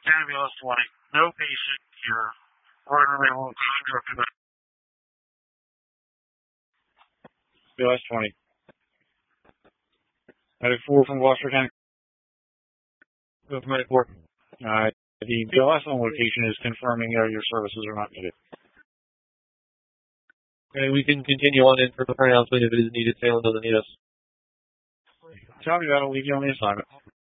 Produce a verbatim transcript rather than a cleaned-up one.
Ambulance twenty. No patient here. We're going to remain on the Ambulance twenty. Medic four from Gloucester County. Go for Medic four. Alright. The B L S on location is confirming uh, your services are not needed. Okay, we can continue on in for the announcement if it is needed. Salem doesn't need us. Copy that. I'll leave you on the assignment.